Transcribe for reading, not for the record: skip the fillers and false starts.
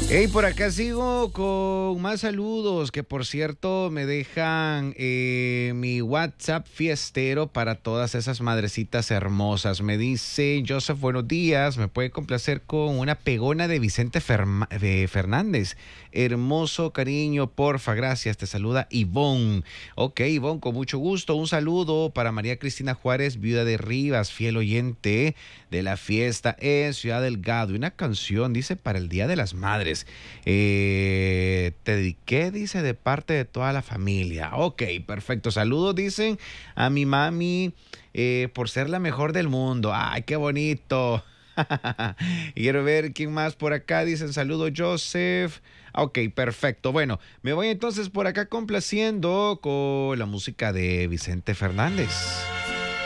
Hey, por acá sigo con más saludos que por cierto me dejan mi WhatsApp fiestero para todas esas madrecitas hermosas. Me dice Joseph, buenos días, me puede complacer con una pegona de Vicente Fernández. Hermoso cariño, porfa, gracias. Te saluda Ivonne. Ok, Ivonne, con mucho gusto. Un saludo para María Cristina Juárez, viuda de Rivas, fiel oyente de la fiesta en Ciudad Delgado. Y una canción, dice, para el Día de las Madres. Te dediqué, dice, de parte de toda la familia. Ok, perfecto. Saludos, dicen, a mi mami por ser la mejor del mundo. Ay, qué bonito. Y quiero ver quién más por acá. Dicen, saludo Joseph. Ok, perfecto. Bueno, me voy entonces por acá complaciendo con la música de Vicente Fernández.